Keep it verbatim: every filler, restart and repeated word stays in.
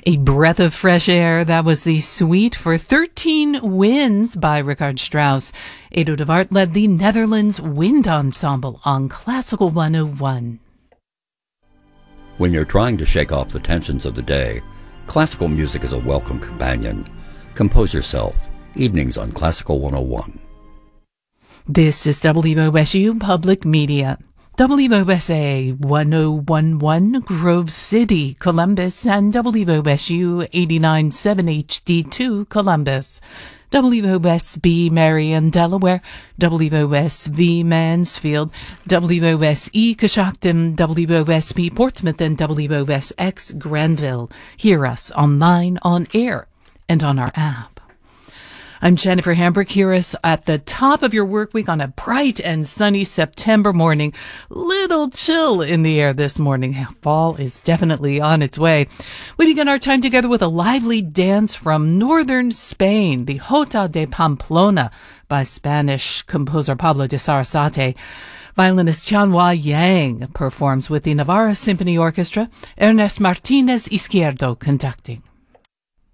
A breath of fresh air. That was the Suite for thirteen Winds by Richard Strauss. Edo de Waard led the Netherlands Wind Ensemble on Classical one oh one. When you're trying to shake off the tensions of the day, classical music is a welcome companion. Compose yourself. Evenings on Classical one oh one. This is W O S U Public Media. W O S A one oh one point one Grove City, Columbus, and W O S U eighty-nine point seven H D two Columbus. W O S B Marion, Delaware, W O S V Mansfield, W O S E Coshocton, W O S P Portsmouth, and W O S X Granville. Hear us online, on air, and on our app. I'm Jennifer Hambrick. Hear us at the top of your work week on a bright and sunny September morning. Little chill in the air this morning. Fall is definitely on its way. We begin our time together with a lively dance from northern Spain, the Jota de Pamplona by Spanish composer Pablo de Sarasate. Violinist Chanhua Yang performs with the Navarra Symphony Orchestra, Ernest Martinez Izquierdo conducting.